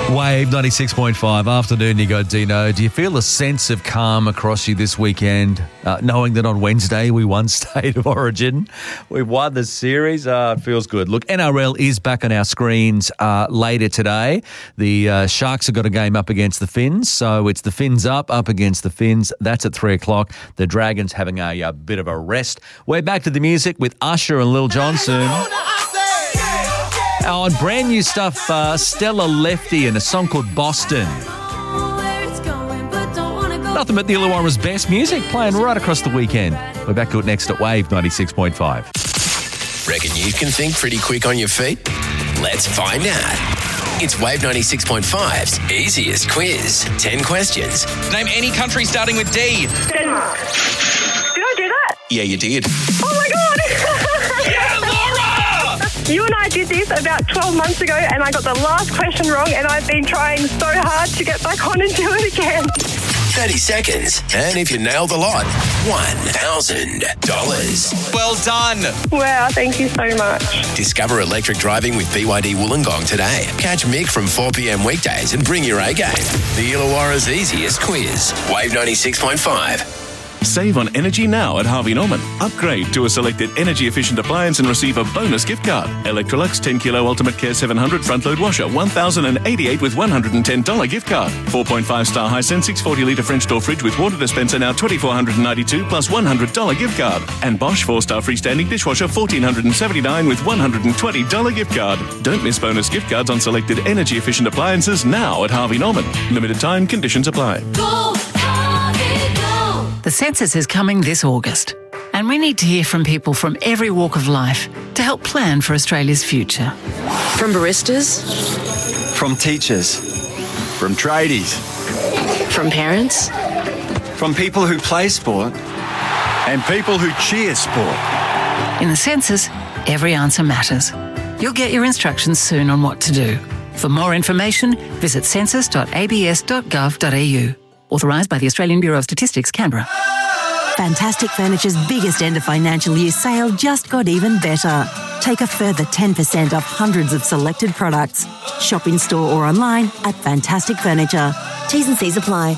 Wave 96.5, afternoon, you got Dino. Do you feel a sense of calm across you this weekend, knowing that on Wednesday we won State of Origin? We've won the series. It feels good. Look, NRL is back on our screens later today. The Sharks have got a game up against the Finns, so it's the Finns up against the Finns. That's at 3 o'clock. The Dragons having a bit of a rest. We're back to the music with Usher and Lil Jon soon. Oh, and brand new stuff, Stella Lefty and a song called Boston. Nothing but the Illawarra's best music playing right across the weekend. We're back to it next at Wave 96.5. Reckon you can think pretty quick on your feet? Let's find out. It's Wave 96.5's easiest quiz. 10 questions. Name any country starting with D. Denmark. Did I do that? Yeah, you did. Oh my God! Yeah, Laura! You and I did this about 12 months ago and I got the last question wrong and I've been trying so hard to get back on and do it again. 30 seconds. And if you nail the lot, $1,000. Well done. Wow, thank you so much. Discover electric driving with BYD Wollongong today. Catch Mick from 4 p.m. weekdays and bring your A game. The Illawarra's easiest quiz. Wave 96.5. Save on energy now at Harvey Norman. Upgrade to a selected energy-efficient appliance and receive a bonus gift card. Electrolux 10 Kilo Ultimate Care 700 front-load washer, $1,088 with $110 gift card. 4.5-star Hisense 640-litre French door fridge with water dispenser now $2,492 plus $100 gift card. And Bosch 4-star freestanding dishwasher $1,479 with $120 gift card. Don't miss bonus gift cards on selected energy-efficient appliances now at Harvey Norman. Limited time, conditions apply. The census is coming this August, and we need to hear from people from every walk of life to help plan for Australia's future. From baristas, from teachers, from tradies, from parents, from people who play sport and people who cheer sport. In the census, every answer matters. You'll get your instructions soon on what to do. For more information, visit census.abs.gov.au. Authorised by the Australian Bureau of Statistics, Canberra. Fantastic Furniture's biggest end of financial year sale just got even better. Take a further 10% off hundreds of selected products. Shop in store or online at Fantastic Furniture. T's and C's apply.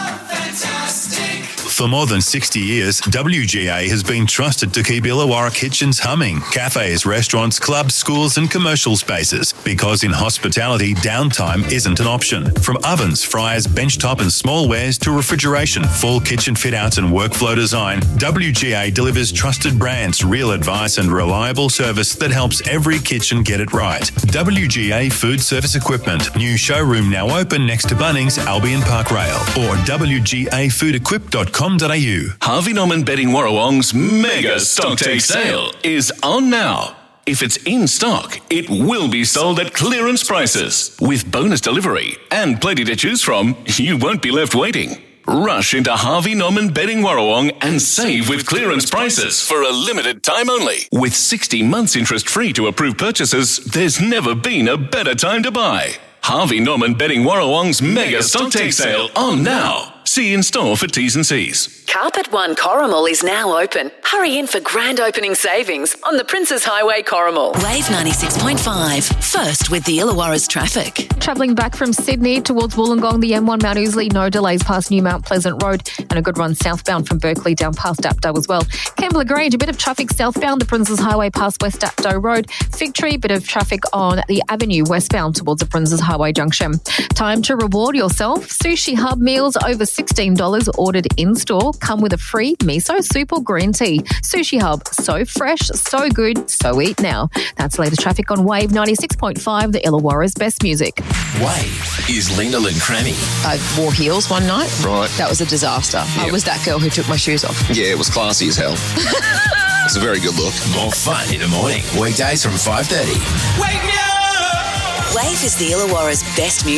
For more than 60 years, WGA has been trusted to keep Illawarra kitchens humming. Cafes, restaurants, clubs, schools and commercial spaces. Because in hospitality, downtime isn't an option. From ovens, fryers, benchtop and small wares to refrigeration, full kitchen fit-outs and workflow design, WGA delivers trusted brands, real advice and reliable service that helps every kitchen get it right. WGA Food Service Equipment. New showroom now open next to Bunnings, Albion Park Rail. Or wgafoodequip.com. Harvey Norman Bedding Warrawong's mega stock take sale is on now. If it's in stock, it will be sold at clearance prices. With bonus delivery and plenty to choose from, you won't be left waiting. Rush into Harvey Norman Bedding Warrawong and save with clearance prices for a limited time only. With 60 months interest free to approved purchases, there's never been a better time to buy. Harvey Norman Bedding Warrawong's mega stock take sale on now. See in store for T's and C's. Carpet One Corrimal is now open. Hurry in for grand opening savings on the Princes Highway Corrimal. Wave 96.5. First with the Illawarra's traffic. Travelling back from Sydney towards Wollongong, the M1 Mount Ousley, no delays past New Mount Pleasant Road, and a good run southbound from Berkeley down past Apto as well. Kembla Grange, a bit of traffic southbound the Princes Highway past West Apto Road. Fig Tree, bit of traffic on the Avenue westbound towards the Princes Highway Junction. Time to reward yourself. Sushi Hub meals over $16 ordered in-store come with a free miso soup or green tea. Sushi Hub, so fresh, so good, so eat now. That's later traffic on Wave 96.5, the Illawarra's best music. Wave is Lena Lancrami. I wore heels one night. Right. That was a disaster. I was that girl who took my shoes off. Yeah, it was classy as hell. It's a very good look. More fun in the morning. Weekdays from 5:30. Wave is the Illawarra's best music.